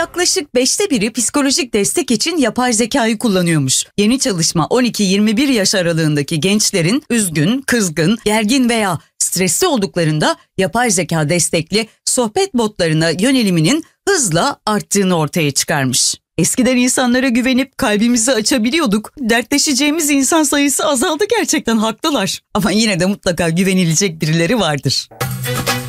yaklaşık 1/5'i psikolojik destek için yapay zekayı kullanıyormuş. Yeni çalışma 12-21 yaş aralığındaki gençlerin üzgün, kızgın, gergin veya stresli olduklarında yapay zeka destekli sohbet botlarına yöneliminin hızla arttığını ortaya çıkarmış. Eskiden insanlara güvenip kalbimizi açabiliyorduk. Dertleşeceğimiz insan sayısı azaldı, gerçekten haklılar. Ama yine de mutlaka güvenilecek birileri vardır.